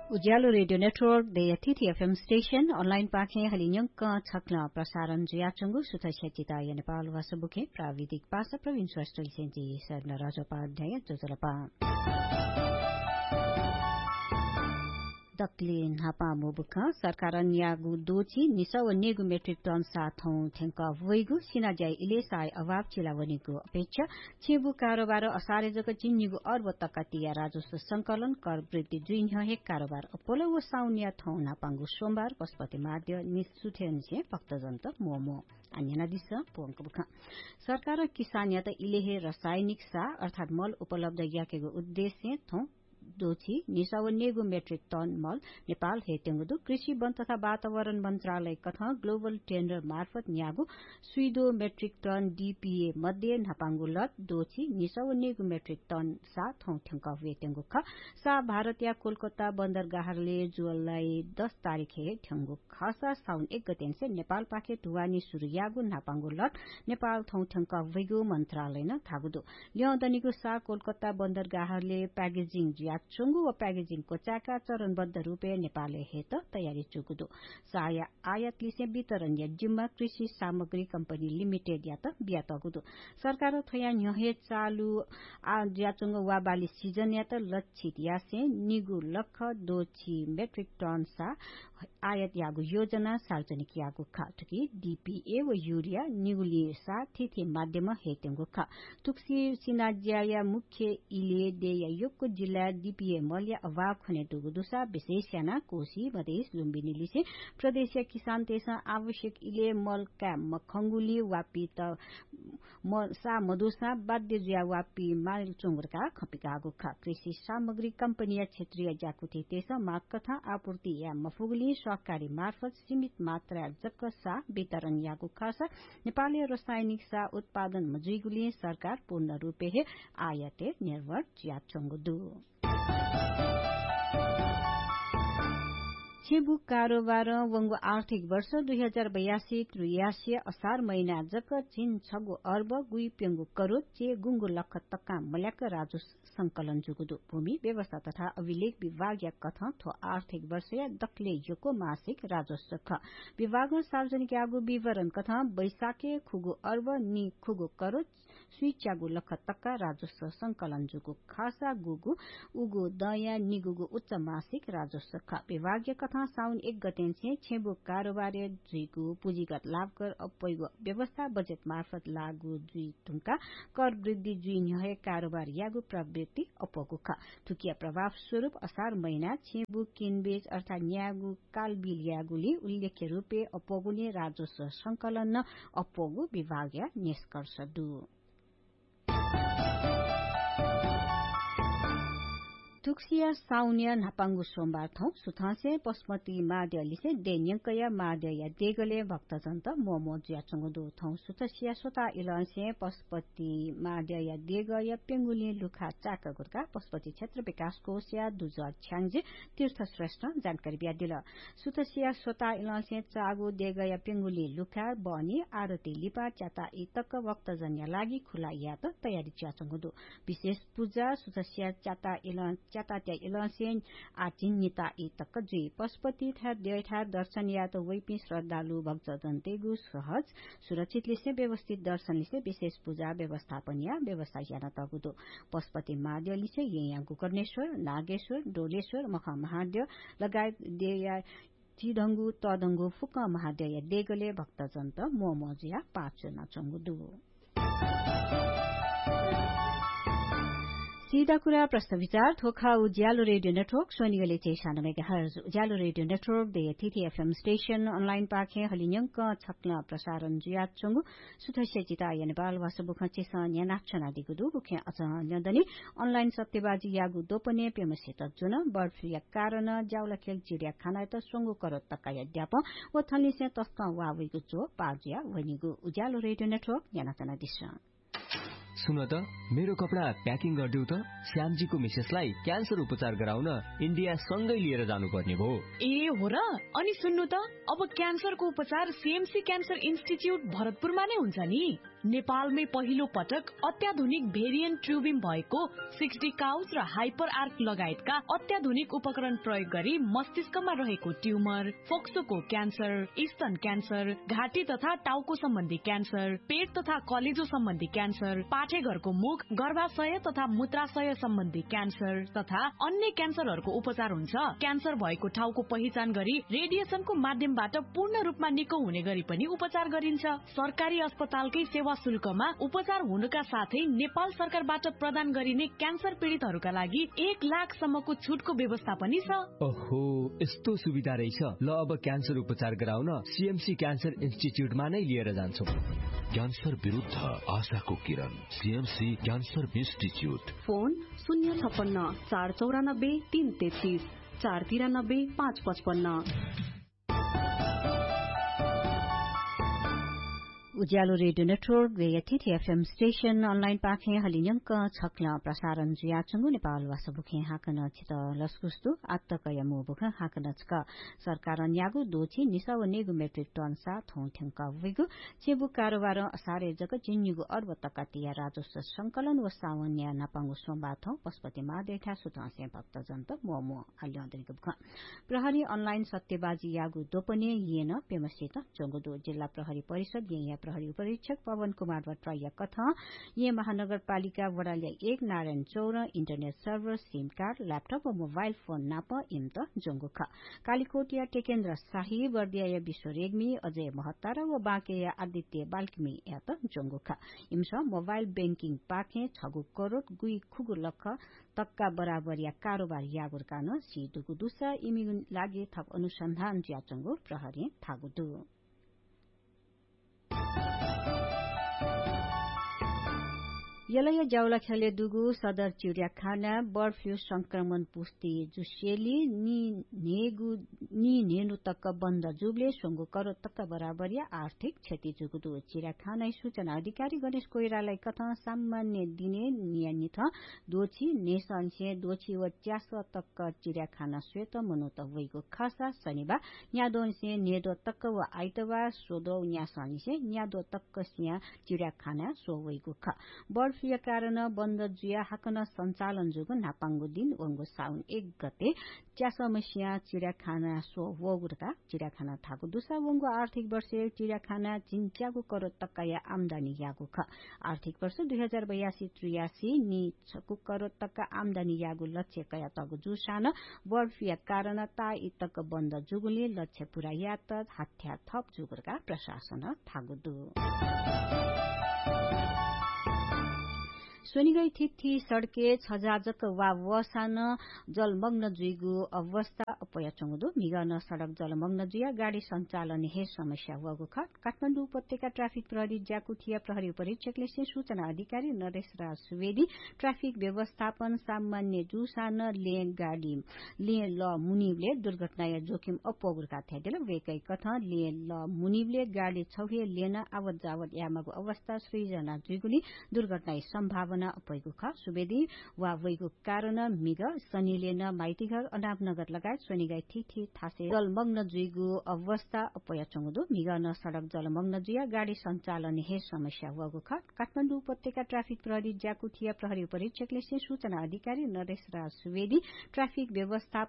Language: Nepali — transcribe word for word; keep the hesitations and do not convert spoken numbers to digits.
Ujyaalo radio network they T T F M station online पाखे हलिन्यंक छक्न प्रसारण जुयाचंगु सुथछचिता य नेपाल वासबुखे प्राविधिक पासा प्रवीण श्रेष्ठ लिसेन्जी सर्न राजोपाध्याय जोजलपा दक्ले नापा मोबुक सरकार न्यागु दोची निसव नेगु मेट्रिक टन साथौं थेंक वैगु सिनाज्याई इलेसाई अभाव चिलावनीको अपेक्षा छेबु कारोबार असारे जग चिन्निगु अर्ब तकातिया राजस्व संकलन कर वृद्धि जुइन हे कारोबार अपोलो व साउनिया थौ नापांगु सोमबार पशुपति माध्य निसुथेन्से भक्तजन्त मोमो अन्यना दिस पोंक बुख सरकार किसान या त इलेहे रासायनिक सा अर्थात मल उपलब्ध याकेगु उद्देश्य थौ दोची निसावन्नेगु मेट्रिक टन मल नेपाल हेटेंगुदु कृषि वन तथा वातावरण मन्त्रालय कथा ग्लोबल टेन्डर मार्फत न्यागु सुइदो मेट्रिक टन डीपीए मध्ये नापांगु लत दोची निसावन्नेगु मेट्रिक टन सा थौ ठंक वेटेंगु ख सा भारतीय कोलकाता बन्दरगाहले जुलाई दस तारिख हे ठंगु खासा साउन एक गतेनसे नेपाल पाखे टुवानी सुरुयागु नापांगु लत नेपाल थौ ठंक वेगु मन्त्रालय न थागुदु ल्याउँदनीगु सा कोलकाता बन्दरगाहले प्याकेजिङ चुंगु व प्याकेजिङ को चाका चरणबद्ध रूपे नेपालले हेत तयारी चुकुदु साया आयात लिसे वितरण या जिम्मा कृषि सामग्री कम्पनी लिमिटेड या त बियातगुदु सरकार थया न्यहे चालु आ ज्याचुंग वा बाली सिजन या त लक्षित यासे निगु लख दोची मेट्रिक टन सा आयात यागु योजना सार्वजनिक यागु खाटकी डीपीए व यूरिया निगुली सा थिथि माध्यम हेतेंगु खा तुक्सी सिनाज्या मुख्य इले दे योगको जिल्ला डीपीए मल्य अभाव खने दुगु दुसा विशेष याना कोशी मधेस लुम्बिनी लिसे प्रदेशीय किसान तेसा आवश्यक इले मल क्याम मखंगुली वापी त सा मधुसा बाध्य जुया वापी माल चोंगरका खपिकागु खा कृषि सामग्री कम्पनीय क्षेत्रीय जाकुथे तेसा माग कथा आपूर्ति या मफुगुली सहकारी मार्फत सीमित मात्रा जक्क सा वितरण यागु खासा नेपाली रासायनिक सा उत्पादन मजुइगुली सरकार पूर्ण रूपे हे आयाते निर्भर ज्याचंगुदु छेबु कारोबार वंगु आर्थिक वर्ष दुई हजार बयासी त्रियासी असार महिना जक चीन छगु अर्ब गुई पेंगु करोड़ चे गुंगु लख तक्का मल्याक राजस्व संकलन जुगुदु भूमि व्यवस्था तथा अभिलेख विभाग या कथा थो आर्थिक वर्ष या दक्ले योको मासिक राजस्व ख विभाग सार्वजनिक यागु विवरण कथा बैसाखे खुगु अर्ब नि खुगु करोड़ सुइचागु लख तक्का राजस्व संकलन जुगु खासा गुगु उगु दया निगुगु उच्च मासिक राजस्व ख विभाग कथा साउन एक गतेन्से छेबु कारोबार जुइगु पुँजीगत लाभ कर अपैगु व्यवस्था बजेट मार्फत लागू जुइ टुंका कर वृद्धि जुइन हे कारोबार यागु प्रवृत्ति अपगु ख थुकिया प्रभाव स्वरूप असार महिना छेबु किनबेच अर्थात न्यागु कालबिल यागुली उल्लेख्य रूपे अपगुले राजस्व संकलन न अपगु विभाग या निष्कर्ष दु तुक्सिया साउनिया नापांगु सोमबार थौ सुथासे पशुपति माध्य लिसे देन्यंकया माध्य या देगले भक्तजन्त मोमो ज्याचंगु दो थौ सुथसिया सोता इलसे पशुपति माध्य या देग या पेंगुली लुखा चाका गुरका पशुपति क्षेत्र विकास कोषया दुजा छ्याङजे तीर्थ श्रेष्ठ जानकारी बिया दिल सुथसिया सोता इलसे चागु देग या पेंगुली लुखा बनी आरती लिपा चाता इतक भक्तजन्य लागि खुला या त तयारी ज्याचंगु दो विशेष पूजा सुथसिया चाता इल चातात्या इलसेन आचिन्यता इतक जुई पशुपति थार देयठार दर्शन या त वैपी श्रद्धालु भक्तजन तेगु सहज सुरक्षित लिसे व्यवस्थित दर्शन लिसे विशेष पूजा व्यवस्थापन या व्यवस्था याना तगुदो पशुपति माध्य लिसे यहाँ गोकर्णेश्वर नागेश्वर डोलेश्वर मखा महादेव लगायत देया चिदंगु तदंगु फुक महादेव या देगले भक्तजन त मोमोजिया पाँच नचंगुदु सीधा कुरा प्रश्न विचार थोखा उज्यालो radio network सोनिगले चेसाना megahertz Ujyaalo radio network they T T F M station online पाखे हलिन्यंक छक्न प्रसारण जुयाचंगु सुथस्य चिता या नेपाल वासबुख चेसा न्यानाक्षना दिगुदु बुखे अचन्यदनी अनलाइन सत्यबाजी यागु दोपने पेमसित जुन बर्ड फ्लू या कारण ज्याउला खेल चिडिया खाना त सोंगु करत तका याद्याप व थलिसे तस्का वावेगु चो पाजिया वनिगु उज्यालो रेडियो नेटवर्क न्यानाचना दिस सुन त मेरो कपडा प्याकिङ गरिदेऊ त। श्यामजीको मिसेसलाई क्यान्सर उपचार गराउन इन्डिया सँगै लिएर जानुपर्ने भो। ए हो र? अनि सुन्नु त, अब क्यान्सरको उपचार सीएमसी क्यान्सर इन्स्टिच्युट भरतपुरमा नै हुन्छ नि। नेपालमै पहिलो पटक अत्याधुनिक भेरिएन्ट ट्युबिम भएको सिक्सटी काउच र हाइपर आर्क लगायतका अत्याधुनिक उपकरण प्रयोग गरी मस्तिष्कमा रहेको ट्युमर, फोक्सोको क्यान्सर, स्तन क्यान्सर, घाँटी तथा टाउको सम्बन्धी क्यान्सर, पेट तथा कलेजो सम्बन्धी क्यान्सर, पाठेघरको मुख, गर्भाशय तथा मूत्राशय सम्बन्धी क्यान्सर तथा अन्य क्यान्सरहरूको उपचार हुन्छ। क्यान्सर भएको ठाउँको पहिचान गरी रेडिएसनको माध्यमबाट पूर्ण रूपमा निको हुने गरी पनि उपचार गरिन्छ। सरकारी अस्पतालकै सेवा शुल्कमा उपचार हुनुका साथै नेपाल सरकारबाट प्रदान गरिने क्यान्सर पीडितहरूका लागि एक लाख सम्मको छुटको व्यवस्था पनि छ। ओहो, यस्तो सुविधा रहेछ। ल अब क्यान्सर उपचार गराउन सीएमसी क्यान्सर इन्स्टिच्युटमा नै लिएर जान्छौँ। क्यान्सर विरुद्ध आशाको किरण, सीएमसी क्यान्सर इन्स्टिच्युट। फोन शून्य छप्पन्न चार चौरानब्बे तीन तेत्तीस चार तिरानब्बे पाँच पचपन्न। उज्यालो radio network वेयथित FM station online पाखे हलियंक छक्ला प्रसारण जुयाचंगु नेपाल वासबुखे हाकन छित लस्कुस्तु आत्तक यमु बुख हाकन छक सरकार न्यागु दोछि निसाव नेगु मेट्रिक टन सा थौ थंक विगु चेबु कारोबार असारे जग जिन्युगु अर्ब तकातिया राजस्व संकलन व सावन्या नापांगु सोमबाथ पशुपति मादेठा सुतासे भक्त जन्त मोमो हल्यन्दरिक बुख प्रहरी अनलाइन सत्यबाजी यागु दोपने येन पेमसित जंगुदो जिल्ला प्रहरी परिषद या प्रहरी उपरीक्षक पवन कुमार भट्टराई कथा ये महानगरपालिका वडालिया एक नारायण चौर internet server SIM card laptop व मोबाइल फोन नाप इम्त जोंगुख कालीकोटिया टेकेन्द्र शाही बर्दिया विश्व रेग्मी अजय महत्तार व बाँकेया आदित्य बाल्किमी यात जोंगुख इम्स मोबाइल बैंकिङ पाखे छगु करोड़ गुई खुगु लख तक्का बराबरिया कारोबार यागुरकान सी दुगु दुसा इमिगु लागि थप अनुसन्धान ज्याचंगु प्रहरी थागुदु यलय जाउला खेले दुगु सदर चिड़ियाखाना बर्ड फ्लू संक्रमण पुष्टि जुसेली नि नेगु नि नेनु तक बन्द जुबले सोंगु करो तक बराबरिया आर्थिक क्षति जुगुदु चिड़ियाखाना सूचना अधिकारी गणेश कोइरालाई कथा सामान्य दिने नियमित दोछि नेसनसे दोछि व च्यास तक चिड़ियाखाना श्वेत मनोत वइगु खासा शनिबार न्यादोनसे नेदो तक व आइतबार सोदो न्यासनिसे न्यादो तक सिया चिड़ियाखाना सो वइगु ख बर्ड फ्लू कारण बन्द जुया हाकन सञ्चालन जुगु नापाङ्गु दिन वंगु साउन एक गते च्यासमस्या चिड़ियाखाना सो वगुरका चिड़ियाखाना थागु दुसा वंगु आर्थिक वर्ष चिड़ियाखाना चिन्च्यागु करो तक्काया आमदानी यागु ख आर्थिक वर्ष दुई हजार बयासी त्रियासी नि छकु करो तक्का आमदानी यागु लक्ष्य कया तगु जुसान बर्ड फ्लू कारण ता इतक बन्द जुगुले लक्ष्य पुरा यात हाथ्या थप जुगुरका प्रशासन थागुदु सोनिगई थिथि सड़के छजाजक वा वसान जलमग्न जुइगु अवस्था अपयाचंगुदु मिगन सड़क जलमग्न जुया गाड़ी संचालन हे समस्या वगु खट काठमाडौँ उपत्यका ट्राफिक प्रहरी ज्याकुथिया प्रहरी परीक्षकले से सूचना अधिकारी नरेश राज सुवेदी ट्राफिक व्यवस्थापन सामान्य जुसान ले गाड़ी ले ल मुनिबले दुर्घटना या जोखिम अपगुरका थ्यादेल वेकै कथा ले ल मुनिबले गाड़ी छौहे लेन आवत जावत यामगु अवस्था सृजना जुइगुनी दुर्घटना सम्भावना अपैगु ख सुवेदी वा वैगु कारण मिग सनीलेन माइतीघर अनापनगर लगायत सोनिगाई थिथि थासे जलमग्न जुइगु अवस्था अपयाचंगुदु मिगन सड़क जलमग्न जुया गाड़ी संचालन हे समस्या वगु खट काठमाडौँ उपत्यका ट्राफिक प्रहरी ज्याकुथिया प्रहरी परीक्षकले से सूचना अधिकारी नरेश राज सुवेदी ट्राफिक व्यवस्थापन